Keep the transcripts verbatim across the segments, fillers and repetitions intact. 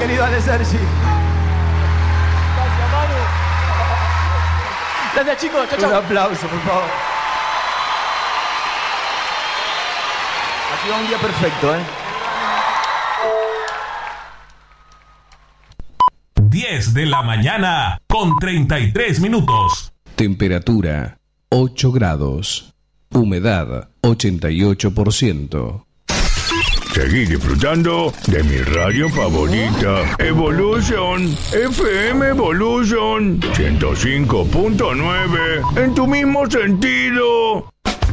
querido Ale Sergi. Gracias, Manu. Gracias, chicos. Chau, chau. Un aplauso, por favor. Ha sido un día perfecto, ¿eh? diez de la mañana con treinta y tres minutos. Temperatura ocho grados. Humedad ochenta y ocho por ciento. Seguí disfrutando de mi radio favorita, Evolution, F M Evolution, ciento cinco punto nueve, en tu mismo sentido.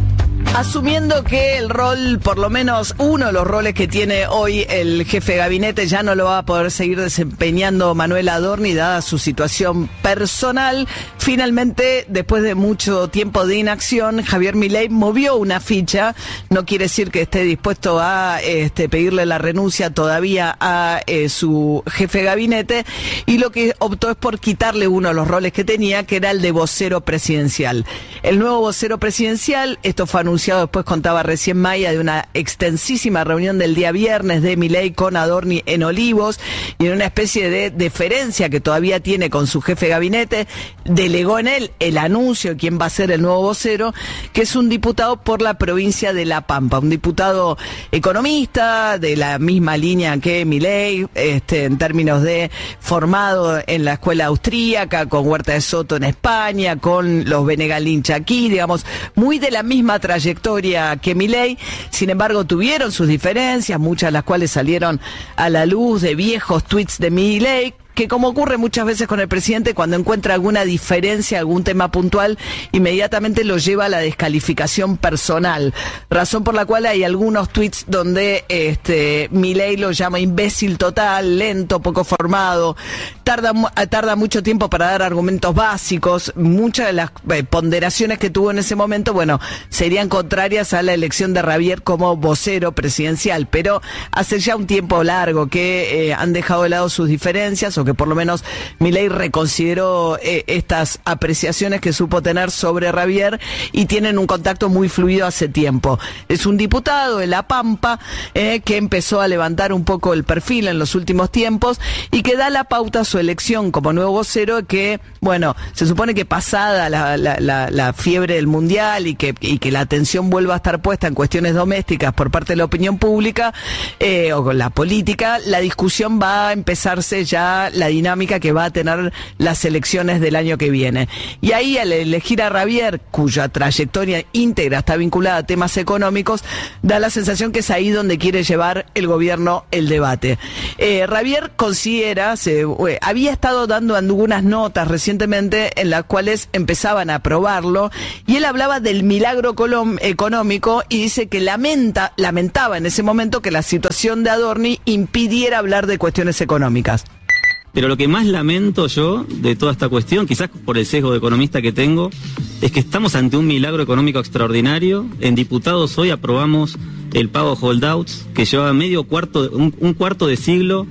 Asumiendo que el rol, por lo menos uno de los roles que tiene hoy el jefe de gabinete, ya no lo va a poder seguir desempeñando Manuel Adorni, dada su situación personal, finalmente, después de mucho tiempo de inacción, Javier Milei movió una ficha. No quiere decir que esté dispuesto a este, pedirle la renuncia todavía a eh, su jefe de gabinete, y lo que optó es por quitarle uno de los roles que tenía, que era el de vocero presidencial. El nuevo vocero presidencial, esto fue anunciado, después contaba recién Maya, de una extensísima reunión del día viernes de Milei con Adorni en Olivos, y en una especie de deferencia que todavía tiene con su jefe de gabinete, delegó en él el anuncio de quién va a ser el nuevo vocero, que es un diputado por la provincia de La Pampa, un diputado economista de la misma línea que Milei, este, en términos de formado en la escuela austríaca, con Huerta de Soto en España, con los Benegalincha aquí, digamos, muy de la misma trayectoria que Milei. Sin embargo, tuvieron sus diferencias, muchas de las cuales salieron a la luz de viejos tweets de Milei, que, como ocurre muchas veces con el presidente, cuando encuentra alguna diferencia, algún tema puntual, inmediatamente lo lleva a la descalificación personal. Razón por la cual hay algunos tweets donde este Milei lo llama imbécil total, lento, poco formado, tarda, tarda mucho tiempo para dar argumentos básicos. Muchas de las eh, ponderaciones que tuvo en ese momento, bueno, serían contrarias a la elección de Javier como vocero presidencial, pero hace ya un tiempo largo que eh, han dejado de lado sus diferencias, o que por lo menos Milei reconsideró eh, estas apreciaciones que supo tener sobre Javier, y tienen un contacto muy fluido hace tiempo. Es un diputado de La Pampa eh, que empezó a levantar un poco el perfil en los últimos tiempos, y que da la pauta a su elección como nuevo vocero, que, bueno, se supone que pasada la, la, la, la fiebre del mundial y que, y que la atención vuelva a estar puesta en cuestiones domésticas por parte de la opinión pública eh, o con la política, la discusión va a empezarse ya, la dinámica que va a tener las elecciones del año que viene. Y ahí, al elegir a Javier, cuya trayectoria íntegra está vinculada a temas económicos, da la sensación que es ahí donde quiere llevar el gobierno el debate. Eh, Javier considera, se, eh, había estado dando algunas notas recientemente en las cuales empezaban a aprobarlo, y él hablaba del milagro económico, y dice que lamenta, lamentaba en ese momento que la situación de Adorni impidiera hablar de cuestiones económicas. Pero lo que más lamento yo de toda esta cuestión, quizás por el sesgo de economista que tengo, es que estamos ante un milagro económico extraordinario. En diputados hoy aprobamos el pago holdouts, que llevaba medio cuarto, un, un cuarto de siglo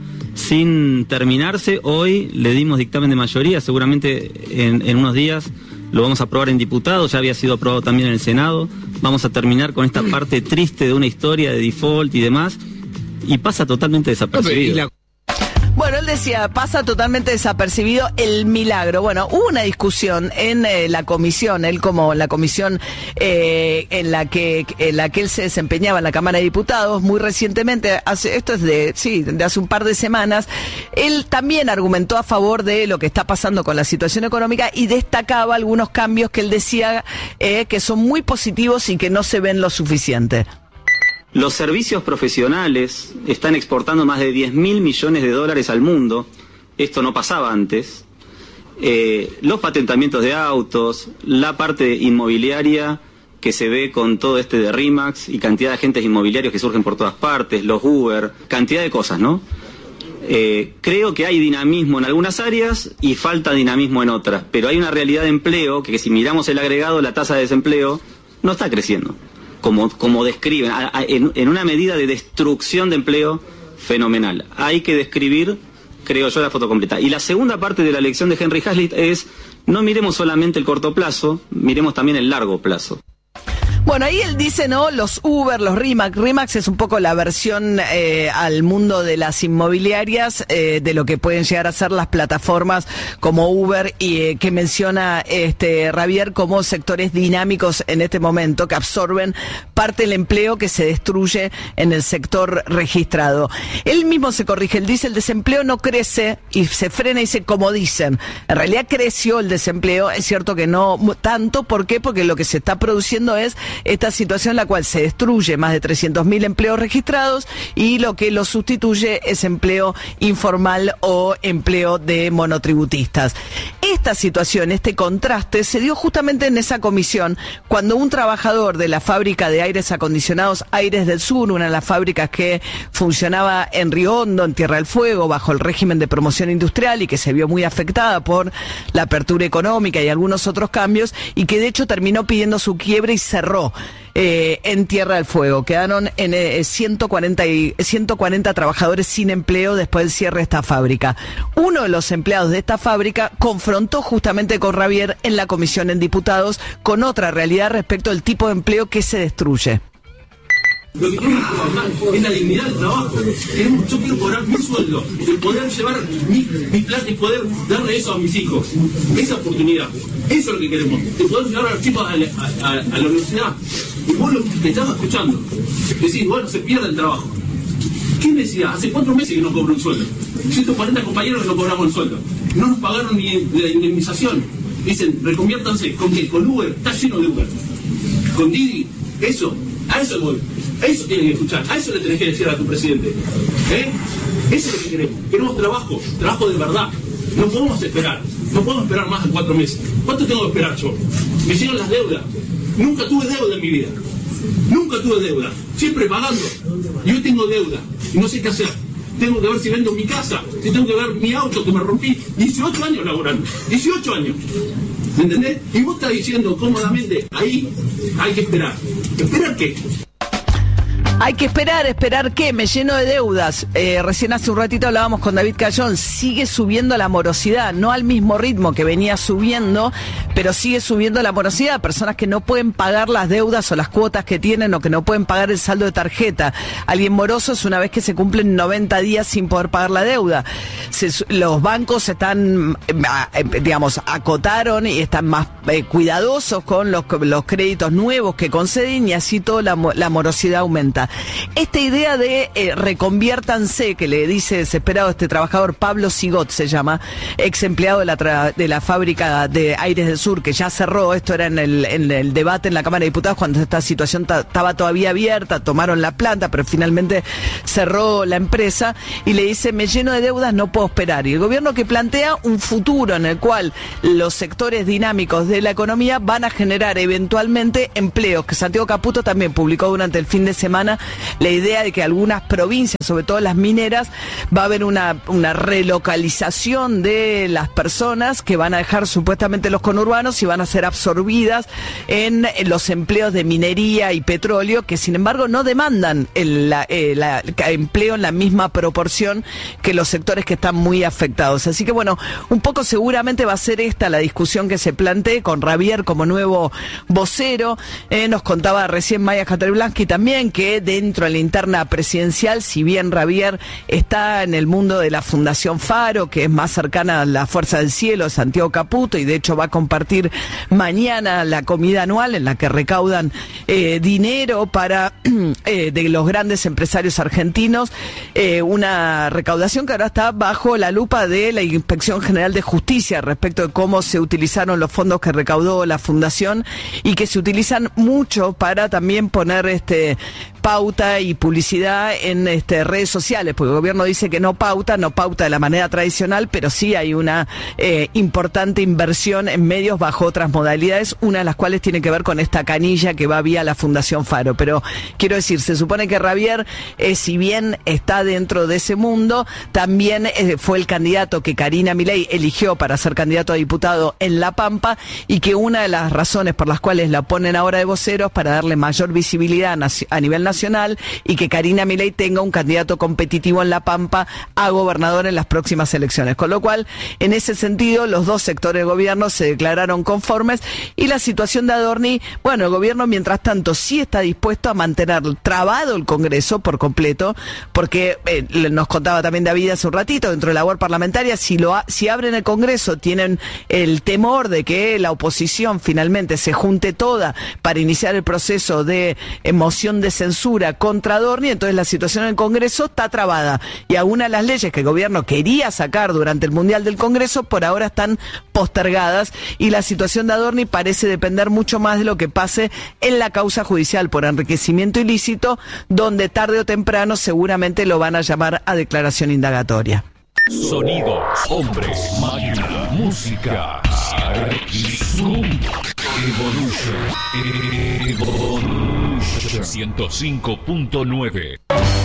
sin terminarse. Hoy le dimos dictamen de mayoría, seguramente en, en unos días lo vamos a aprobar en diputados, ya había sido aprobado también en el Senado. Vamos a terminar con esta parte triste de una historia de default y demás, y pasa totalmente desapercibido. Bueno, él decía, pasa totalmente desapercibido el milagro. Bueno, hubo una discusión en eh, la comisión, él como la comisión eh, en la que en la que él se desempeñaba en la Cámara de Diputados muy recientemente, hace, esto es de, sí, de hace un par de semanas, él también argumentó a favor de lo que está pasando con la situación económica, y destacaba algunos cambios que él decía eh, que son muy positivos y que no se ven lo suficiente. Los servicios profesionales están exportando más de diez mil millones de dólares al mundo. Esto no pasaba antes. Eh, los patentamientos de autos, la parte inmobiliaria que se ve con todo este de RIMAX y cantidad de agentes inmobiliarios que surgen por todas partes, los Uber, cantidad de cosas, ¿no? Eh, creo que hay dinamismo en algunas áreas y falta dinamismo en otras, pero hay una realidad de empleo que, que si miramos el agregado, la tasa de desempleo no está creciendo. Como, como describen, a, a, en, en una medida de destrucción de empleo fenomenal. Hay que describir, creo yo, la foto completa. Y la segunda parte de la lección de Henry Hazlitt es, no miremos solamente el corto plazo, miremos también el largo plazo. Bueno, ahí él dice, ¿no? Los Uber, los Rimax. Rimax es un poco la versión eh, al mundo de las inmobiliarias eh, de lo que pueden llegar a ser las plataformas como Uber y eh, que menciona este Javier como sectores dinámicos en este momento que absorben parte del empleo que se destruye en el sector registrado. Él mismo se corrige, él dice el desempleo no crece y se frena y dice como dicen. En realidad creció el desempleo, es cierto que no tanto, ¿por qué? Porque lo que se está produciendo es esta situación en la cual se destruye más de trescientos mil empleos registrados y lo que lo sustituye es empleo informal o empleo de monotributistas. Esta situación, este contraste, se dio justamente en esa comisión cuando un trabajador de la fábrica de aires acondicionados Aires del Sur, una de las fábricas que funcionaba en Río Hondo, en Tierra del Fuego, bajo el régimen de promoción industrial y que se vio muy afectada por la apertura económica y algunos otros cambios, y que de hecho terminó pidiendo su quiebre y cerró eh, en Tierra del Fuego. Quedaron en eh, ciento cuarenta, y, ciento cuarenta trabajadores sin empleo después del cierre de esta fábrica. Uno de los empleados de esta fábrica confrontó justamente con Javier en la comisión en diputados con otra realidad respecto al tipo de empleo que se destruye. Lo que queremos trabajar es la dignidad del trabajo. Queremos, yo quiero cobrar mi sueldo, el poder llevar mi, mi plata y poder darle eso a mis hijos. Esa oportunidad. Eso es lo que queremos. De poder llevar a los chicos a la, a, a, a la universidad. Y vos lo que estás escuchando, decís, bueno, se pierde el trabajo. ¿Qué necesidad? Hace cuatro meses que no cobro un sueldo. ciento cuarenta compañeros que no cobramos el sueldo. No nos pagaron ni la indemnización. Dicen, reconviértanse. ¿Con qué? Con Uber. Está lleno de Uber. Con Didi. Eso. A eso voy. A eso tienes que escuchar. A eso le tenés que decir a tu presidente. ¿Eh? Eso es lo que queremos. Queremos trabajo. Trabajo de verdad. No podemos esperar. No podemos esperar más de cuatro meses. ¿Cuánto tengo que esperar yo? Me llegan las deudas. Nunca tuve deuda en mi vida. Nunca tuve deuda. Siempre pagando. Y hoy tengo deuda. Y no sé qué hacer. Tengo que ver si vendo mi casa. Si tengo que ver mi auto que me rompí. dieciocho años laborando. dieciocho años. ¿Me entendés? Y vos estás diciendo cómodamente, ahí hay que esperar. ¿Esperar qué? Hay que esperar, esperar qué, me lleno de deudas. Eh, recién hace un ratito hablábamos con David Cayón, sigue subiendo la morosidad, no al mismo ritmo que venía subiendo, pero sigue subiendo la morosidad. Personas que no pueden pagar las deudas o las cuotas que tienen o que no pueden pagar el saldo de tarjeta. Alguien moroso es una vez que se cumplen noventa días sin poder pagar la deuda. Se, los bancos están, eh, digamos, acotaron y están más eh, cuidadosos con los, los créditos nuevos que conceden y así toda la, la morosidad aumenta. Esta idea de eh, reconviértanse, que le dice desesperado este trabajador, Pablo Sigot se llama, ex empleado de la, tra- de la fábrica de Aires del Sur, que ya cerró, esto era en el, en el debate en la Cámara de Diputados cuando esta situación estaba todavía abierta, tomaron la planta, pero finalmente cerró la empresa, y le dice, me lleno de deudas, no puedo esperar. Y el gobierno que plantea un futuro en el cual los sectores dinámicos de la economía van a generar eventualmente empleos, que Santiago Caputo también publicó durante el fin de semana la idea de que algunas provincias, sobre todo las mineras, va a haber una, una relocalización de las personas que van a dejar supuestamente los conurbanos y van a ser absorbidas en, en los empleos de minería y petróleo, que sin embargo no demandan el, la, eh, la, el empleo en la misma proporción que los sectores que están muy afectados. Así que bueno, un poco seguramente va a ser esta la discusión que se plantee con Javier como nuevo vocero. Eh, nos contaba recién Maya Jaterblansky también que dentro de la interna presidencial, si bien Javier está en el mundo de la Fundación Faro, que es más cercana a la Fuerza del Cielo, Santiago Caputo, y de hecho va a compartir mañana la comida anual en la que recaudan eh, dinero para eh, de los grandes empresarios argentinos, eh, una recaudación que ahora está bajo la lupa de la Inspección General de Justicia respecto de cómo se utilizaron los fondos que recaudó la Fundación y que se utilizan mucho para también poner este pauta y publicidad en este, redes sociales, porque el gobierno dice que no pauta, no pauta de la manera tradicional, pero sí hay una eh, importante inversión en medios bajo otras modalidades, una de las cuales tiene que ver con esta canilla que va vía la Fundación Faro. Pero quiero decir, se supone que Javier, eh, si bien está dentro de ese mundo, también eh, fue el candidato que Karina Milei eligió para ser candidato a diputado en La Pampa, y que una de las razones por las cuales la ponen ahora de vocero es para darle mayor visibilidad a nivel nacional nacional y que Karina Milei tenga un candidato competitivo en La Pampa a gobernador en las próximas elecciones. Con lo cual, en ese sentido, los dos sectores de gobierno se declararon conformes y la situación de Adorni, bueno, el gobierno mientras tanto sí está dispuesto a mantener trabado el Congreso por completo, porque eh, nos contaba también David hace un ratito, dentro de la labor parlamentaria, si, lo ha, si abren el Congreso tienen el temor de que la oposición finalmente se junte toda para iniciar el proceso de eh, moción de censura contra Adorni, entonces la situación en el Congreso está trabada y algunas de las leyes que el gobierno quería sacar durante el Mundial del Congreso por ahora están postergadas y la situación de Adorni parece depender mucho más de lo que pase en la causa judicial por enriquecimiento ilícito, donde tarde o temprano seguramente lo van a llamar a declaración indagatoria. Sonidos, hombres, máquina, música. Zoom. Evolution. Evolution. ciento cinco punto nueve.